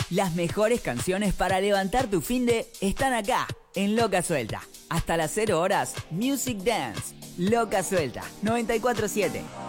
Las mejores canciones para levantar tu finde están acá, en Loca Suelta. Hasta las 0 horas, Music Dance. Loca Suelta, 94.7.